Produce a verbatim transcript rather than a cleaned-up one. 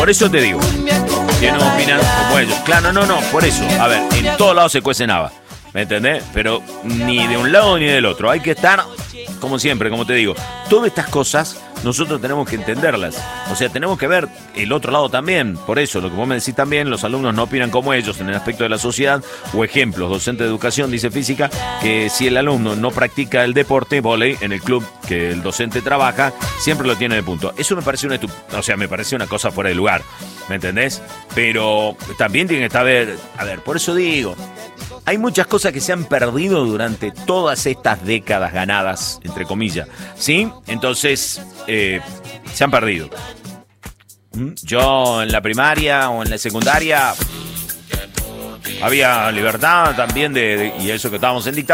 Por eso te digo, que no opinan como ellos. Claro, no, no, por eso. A ver, en todos lados se cuecen habas. ¿Me entendés? Pero ni de un lado ni del otro. Hay que estar, como siempre, como te digo, todas estas cosas nosotros tenemos que entenderlas. O sea, tenemos que ver el otro lado también. Por eso, lo que vos me decís también, los alumnos no opinan como ellos en el aspecto de la sociedad. O ejemplos, docente de educación, dice física, que si el alumno no practica el deporte, vóley, en el club que el docente trabaja, siempre lo tiene de punto. Eso me parece una estup- o sea, me parece una cosa fuera de lugar. ¿Me entendés? Pero también tiene que estar, a ver, a ver, por eso digo, hay muchas cosas que se han perdido durante todas estas décadas ganadas, entre comillas, ¿sí? Entonces, eh, se han perdido. Yo en la primaria o en la secundaria había libertad también de, de y eso que estábamos en dictadura.